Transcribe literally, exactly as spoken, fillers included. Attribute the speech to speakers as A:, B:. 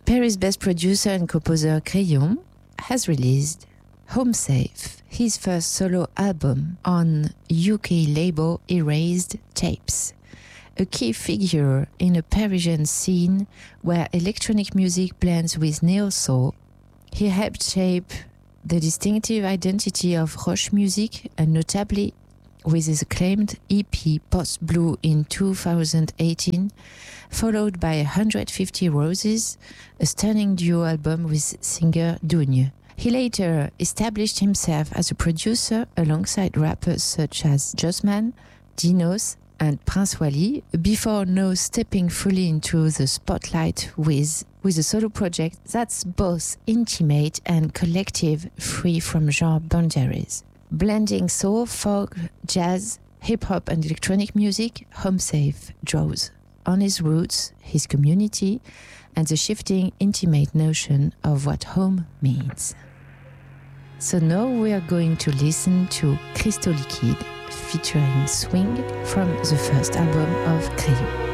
A: Paris-based producer and composer Crayon has released Home Safe, his first solo album on U K label Erased Tapes, a key figure in a Parisian scene where electronic music blends with neo-soul. He helped shape the distinctive identity of Roche music, and notably with his acclaimed E P Post Blue in two thousand eighteen, followed by one hundred fifty Roses, a stunning duo album with singer Dougne. He later established himself as a producer alongside rappers such as Jossman, Dinos, and Prince Wally, before now stepping fully into the spotlight with, with a solo project that's both intimate and collective, free from genre boundaries. Blending soul, folk, jazz, hip-hop and electronic music, Home Safe draws on his roots, his community, and the shifting, intimate notion of what home means. So now we are going to listen to Crystal Liquid featuring Swing from the first album of Crayon.